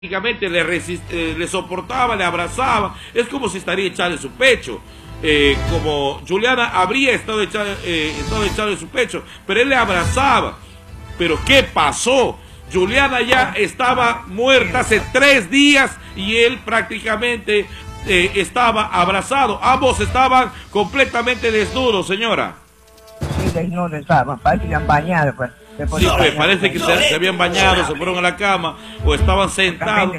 prácticamente le soportaba, le abrazaba, es como si estaría echada en su pecho. Como Juliana habría estado echada en su pecho, pero él le abrazaba. Pero ¿qué pasó? Juliana ya estaba muerta hace 3 días y él prácticamente estaba abrazado. Ambos estaban completamente desnudos, señora. Sí, desnudos estaban, parecían bañados, pues. Sí, pues parece que se habían bañado, se fueron a la cama o estaban sentados.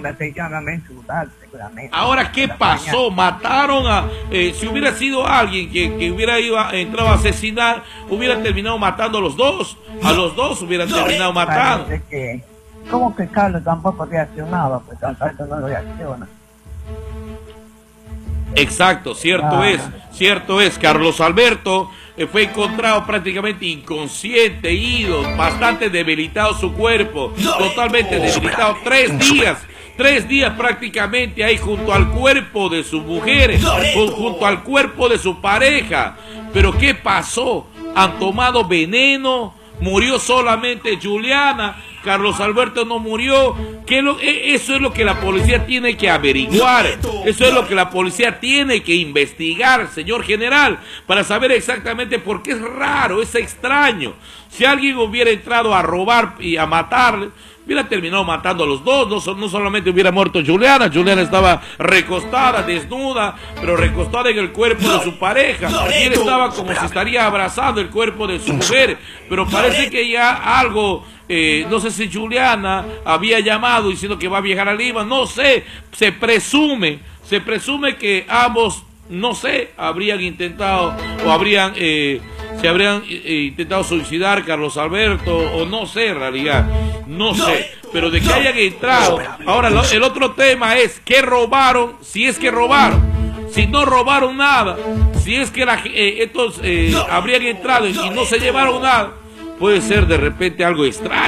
Ahora, ¿qué pasó? Mataron a... si hubiera sido alguien que hubiera entrado a asesinar, hubiera terminado matando a los dos. A los dos hubieran terminado matando. ¿Cómo que Carlos tampoco reaccionaba? Pues tanto no reacciona. Exacto, cierto es. Carlos Alberto fue encontrado prácticamente inconsciente, ido, bastante debilitado su cuerpo, totalmente debilitado, 3 días prácticamente ahí junto al cuerpo de su mujer, junto al cuerpo de su pareja. Pero ¿qué pasó? Han tomado veneno, murió solamente Juliana. Carlos Alberto no murió. Eso es lo que la policía tiene que averiguar. Eso es lo que la policía tiene que investigar, señor general, para saber exactamente por qué es raro, es extraño. Si alguien hubiera entrado a robar y a matarle, hubiera terminado matando a los dos. No solamente hubiera muerto Juliana. Juliana estaba recostada, desnuda, pero recostada en el cuerpo de su pareja. Y él estaba como si estaría abrazando el cuerpo de su mujer. Pero parece que ya algo... no sé si Juliana había llamado diciendo que va a viajar a Lima, no sé, se presume que ambos, no sé, habrían intentado o se habrían intentado suicidar, Carlos Alberto, o no sé en realidad, no sé, pero de que hayan entrado. Ahora el otro tema es ¿qué robaron? Si es que robaron, si no robaron nada, si es que estos habrían entrado y no se llevaron nada. Puede ser de repente algo extraño.